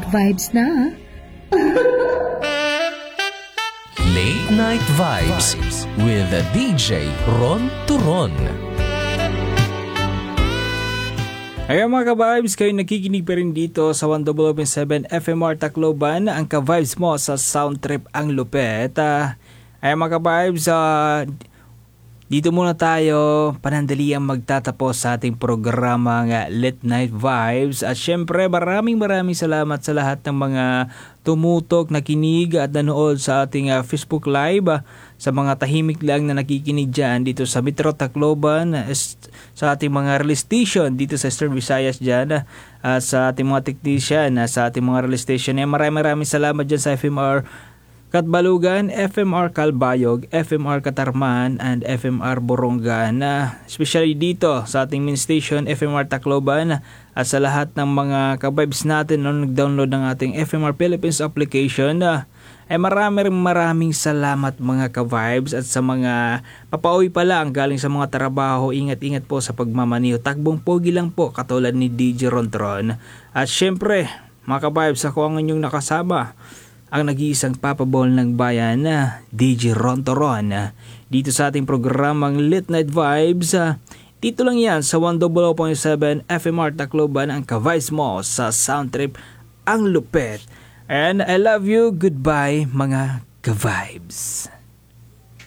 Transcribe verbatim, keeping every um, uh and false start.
vibes na. Late Night Vibes with D J Ron Turon. Ayan mga ka-vibes, kayo nakikinig pa rin dito sa one oh point seven F M R Tacloban. Ang ka-vibes mo sa Sound Trip ang lupet. Uh, ayan mga ka-vibes, uh, dito muna tayo panandaliang magtatapos sa ating programang Late Night Vibes. At syempre maraming maraming salamat sa lahat ng mga tumutok, nakinig at nanood sa ating uh, Facebook Live. Uh, sa mga tahimik lang na nakikinig dyan dito sa Metro Tacloban, uh, sa ating mga release station dito sa Eastern Visayas dyan, uh, sa ating mga technician, uh, sa ating mga release station. Eh, maraming maraming salamat dyan sa F M R Katbalugan, F M R Calbayog, F M R Katarman, and F M R Borongan. Uh, especially dito sa ating main station, F M R Tacloban, at sa lahat ng mga ka-vibes natin na nag-download ng ating F M R Philippines application. Uh, ay maraming maraming salamat mga ka-vibes, at sa mga papauwi pa lang galing sa mga trabaho, ingat-ingat po sa pagmamaniho. Takbong pogi lang po katulad ni D J Rontron. At syempre mga ka-vibes, ako ang inyong nakasama, ang nag-iisang papabol ng bayan na D J Rontoron dito sa ating programang Late Night Vibes. Dito lang yan sa one oh point seven F M R Tacloban, ang ka-vibes mo sa Sound Trip ang lupet. And I love you. Goodbye mga ka-vibes.